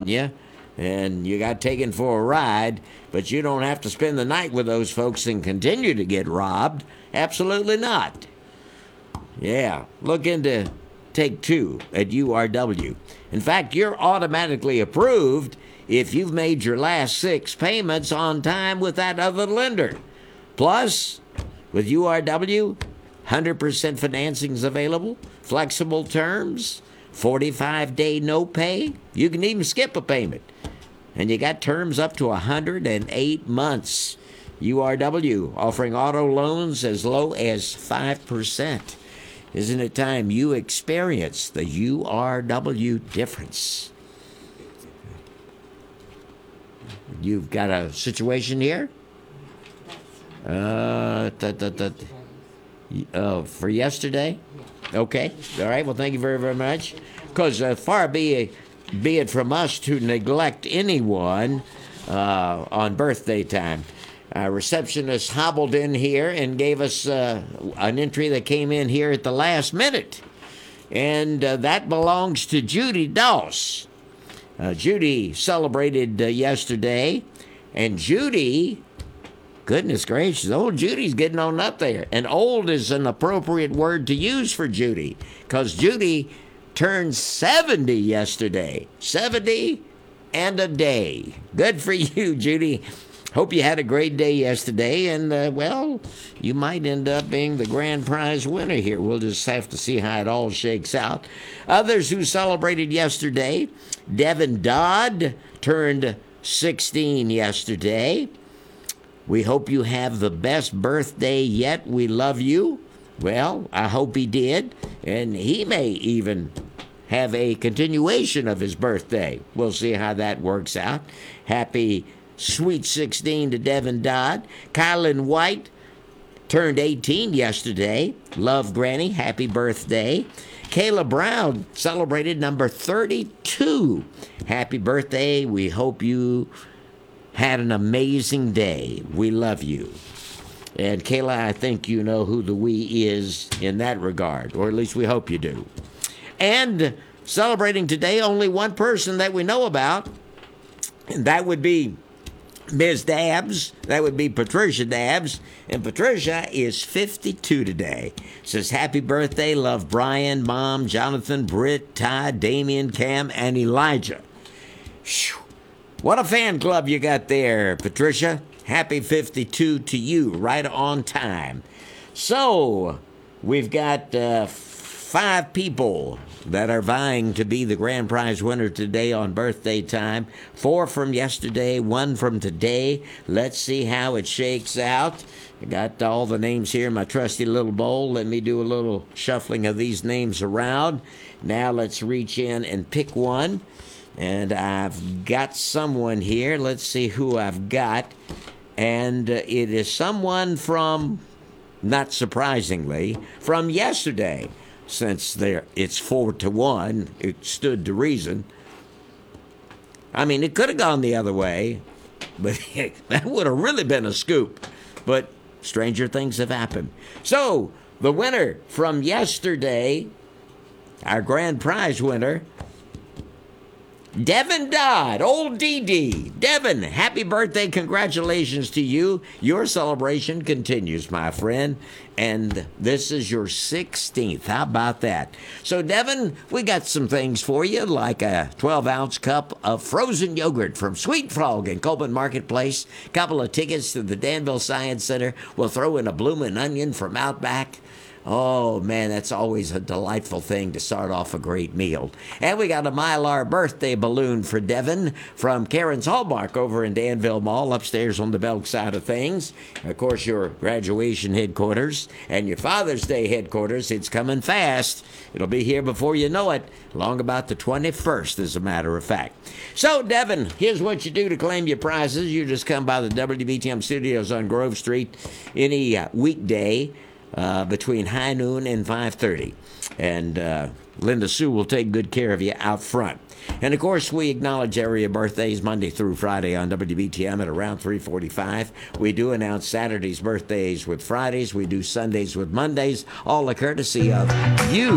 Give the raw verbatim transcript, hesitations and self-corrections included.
you, and you got taken for a ride, but you don't have to spend the night with those folks and continue to get robbed. Absolutely not. Yeah, look into Take Two at U R W. In fact, you're automatically approved if you've made your last six payments on time with that other lender. Plus, with U R W, one hundred percent financing is available, flexible terms, forty-five day no pay. You can even skip a payment. And you got terms up to one hundred eight months. U R W offering auto loans as low as five percent. Isn't it time you experience the U R W difference? You've got a situation here? Uh, th- th- th- uh, for yesterday? Okay. All right. Well, thank you very, very much. Because uh, far be it, be it from us to neglect anyone uh, on birthday time. A receptionist hobbled in here and gave us uh, an entry that came in here at the last minute. And uh, that belongs to Judy Doss. Uh, Judy celebrated uh, yesterday. And Judy, goodness gracious, old Judy's getting on up there. And old is an appropriate word to use for Judy. Because Judy turned seventy yesterday. seventy and a day. Good for you, Judy. Hope you had a great day yesterday, and, uh, well, you might end up being the grand prize winner here. We'll just have to see how it all shakes out. Others who celebrated yesterday, Devin Dodd turned sixteen yesterday. We hope you have the best birthday yet. We love you. Well, I hope he did, and he may even have a continuation of his birthday. We'll see how that works out. Happy Sweet sixteen to Devin Dodd. Kylan White turned eighteen yesterday. Love Granny. Happy birthday. Kayla Brown celebrated number thirty-two. Happy birthday. We hope you had an amazing day. We love you. And Kayla, I think you know who the we is in that regard, or at least we hope you do. And celebrating today, only one person that we know about, and that would be Miz Dabbs. That would be Patricia Dabbs. And Patricia is fifty-two today. Says, happy birthday. Love Brian, Mom, Jonathan, Britt, Ty, Damien, Cam, and Elijah. Whew. What a fan club you got there, Patricia. Happy fifty-two to you, right on time. So, we've got uh, five people that are vying to be the grand prize winner today on birthday time. Four from yesterday, one from today. Let's see how it shakes out. I got all the names here in my trusty little bowl. Let me do a little shuffling of these names around. Now let's reach in and pick one. And I've got someone here. Let's see who I've got. And uh, it is someone from, not surprisingly, from yesterday. Since there, it's four to one, it stood to reason. I mean, it could have gone the other way, but that would have really been a scoop. But stranger things have happened. So, the winner from yesterday, our grand prize winner, Devin Dodd, old D D. Devin, happy birthday. Congratulations to you. Your celebration continues, my friend. And this is your sixteenth. How about that? So, Devin, we got some things for you, like a twelve ounce cup of frozen yogurt from Sweet Frog in Coleman Marketplace, a couple of tickets to the Danville Science Center. We'll throw in a bloomin' onion from Outback. Oh, man, that's always a delightful thing to start off a great meal. And we got a Mylar birthday balloon for Devin from Karen's Hallmark over in Danville Mall, upstairs on the Belk side of things. Of course, your graduation headquarters and your Father's Day headquarters. It's coming fast. It'll be here before you know it, along about the twenty-first, as a matter of fact. So, Devin, here's what you do to claim your prizes. You just come by the W B T M studios on Grove Street any uh, weekday, Uh, between high noon and five thirty. And uh, Linda Sue will take good care of you out front. And, of course, we acknowledge area birthdays Monday through Friday on W B T M at around three forty-five. We do announce Saturdays' birthdays with Fridays. We do Sundays with Mondays, all the courtesy of you.